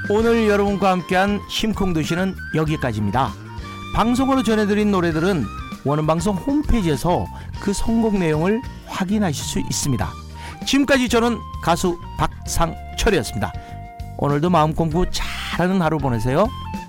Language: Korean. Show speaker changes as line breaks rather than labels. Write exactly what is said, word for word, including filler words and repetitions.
오늘 여러분과 함께한 심쿵도시는 여기까지입니다. 방송으로 전해드린 노래들은 원음방송 홈페이지에서 그 선곡 내용을 확인하실 수 있습니다. 지금까지 저는 가수 박상철이었습니다. 오늘도 마음 공부 잘하는 하루 보내세요.